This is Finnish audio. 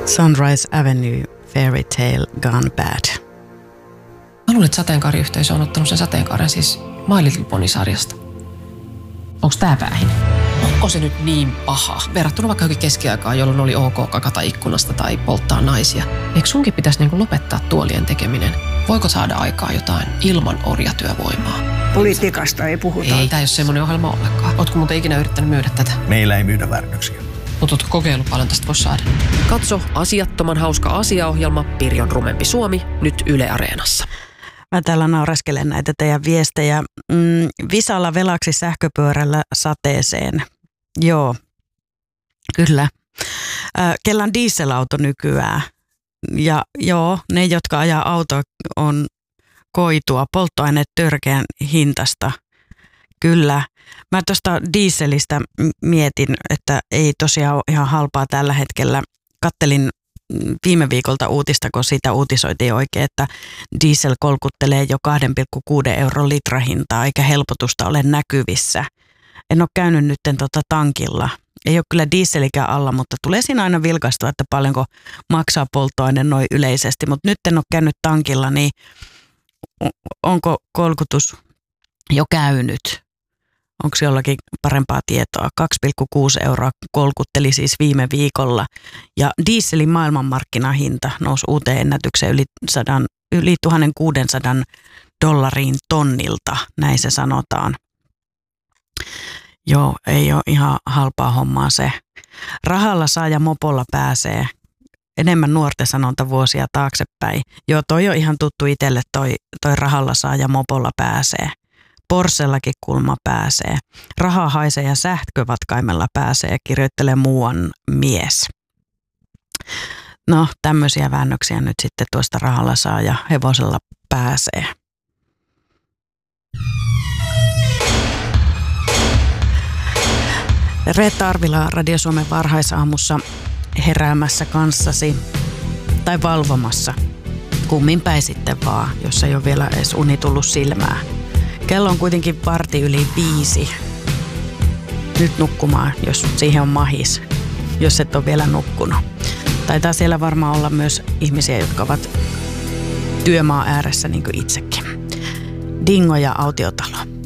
Sunrise Avenue, Fairy Tale Gone Bad. Mä luulen, että sateenkaariyhteisö on ottanut sen sateenkaaren siis My Little Pony-sarjasta. Onko tää päähin? Onko se nyt niin paha? Verrattuna vaikka johonkin keskiaikaan, jolloin oli ok kakata ikkunasta tai polttaa naisia. Eikö sunkin pitäisi lopettaa tuolien tekeminen? Voiko saada aikaa jotain ilman orjatyövoimaa? Politiikasta ei puhuta. Ei, tää ei ole semmoinen ohjelma ollenkaan. Ootko muuten ikinä yrittänyt myydä tätä? Meillä ei myydä väärännöksiä. Mutta ootko kokeillut paljon tästä voisi saada? Katso asiattoman hauska asiaohjelma Pirjon rumempi Suomi nyt Yle Areenassa. Mä täällä naureskelen näitä teidän viestejä. Visalla velaksi sähköpyörällä sateeseen. Joo, kyllä. Kellan dieselauto nykyään. Ja joo, ne, jotka ajaa autoa, on koitua polttoaineet törkeän hintasta. Kyllä. Mä tuosta dieselistä mietin, että ei tosiaan ole ihan halpaa tällä hetkellä. Kattelin viime viikolta uutista, kun siitä uutisoitiin oikein, että diesel kolkuttelee jo 2,6 € litrahintaa, eikä helpotusta ole näkyvissä. En ole käynyt nyt tankilla. Ei ole kyllä dieselikään alla, mutta tulee siinä aina vilkastua, että paljonko maksaa polttoaine noin yleisesti. Mutta nyt en ole käynyt tankilla, niin onko kolkutus jo käynyt? Onko jollakin parempaa tietoa? 2,6 € kolkutteli siis viime viikolla. Ja dieselin maailmanmarkkinahinta nousi uuteen ennätykseen yli $1,600 tonnilta, näin se sanotaan. Joo, ei ole ihan halpaa hommaa se. Rahalla saa ja mopolla pääsee. Enemmän nuorten sanonta vuosia taaksepäin. Joo, toi on ihan tuttu itselle, toi rahalla saa ja mopolla pääsee. Porschellakin kulma pääsee. Raha haisee ja sähkövatkaimella pääsee, kirjoittelee muuan mies. No, tämmöisiä väännöksiä nyt sitten tuosta rahalla saa ja hevosella pääsee. Reetta Arvila Radio Suomen varhaisaamussa heräämässä kanssasi tai valvomassa. Kummin päin sitten vaan, jos ei ole vielä edes uni tullut silmään. Kello on kuitenkin 4:45. Nyt nukkumaan, jos siihen on mahis, jos et ole vielä nukkunut. Taitaa siellä varmaan olla myös ihmisiä, jotka ovat työmaa ääressä niin kuin itsekin. Dingo ja Autiotalo.